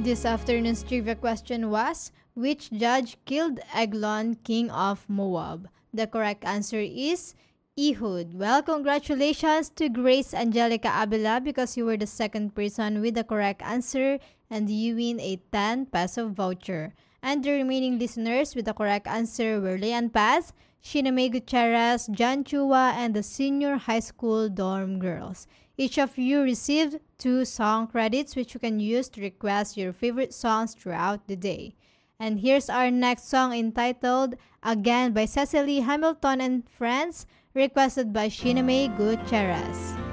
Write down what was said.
This afternoon's trivia question was, which judge killed Eglon, king of Moab? The correct answer is Ehud. Well, congratulations to Grace Angelica Abela because you were the second person with the correct answer and you win a 10 peso voucher. And the remaining listeners with the correct answer were Leanne Paz, Shiname Gutierrez, John Chua, and the senior high school dorm girls. Each of you received 2 song credits which you can use to request your favorite songs throughout the day. And here's our next song entitled Again by Cecily Hamilton and Friends, requested by Shiname Gutierrez.